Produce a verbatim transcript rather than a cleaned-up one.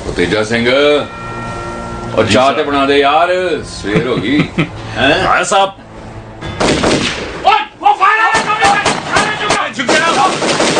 तेजा सिंह और चाह ते बना दे यार, सवेर हो गई है साहब।